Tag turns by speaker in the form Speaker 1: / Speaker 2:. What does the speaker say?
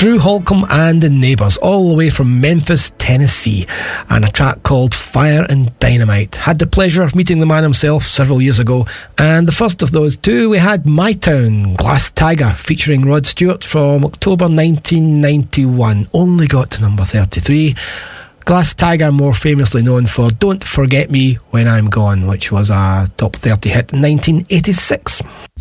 Speaker 1: Drew Holcomb and the Neighbours, all the way from Memphis, Tennessee, and a track called Fire and Dynamite. Had the pleasure of meeting the man himself several years ago, and the first of those two we had My Town, Glass Tiger, featuring Rod Stewart from October 1991. Only got to number 33. Glass Tiger more famously known for Don't Forget Me When I'm Gone, which was a top 30 hit in 1986.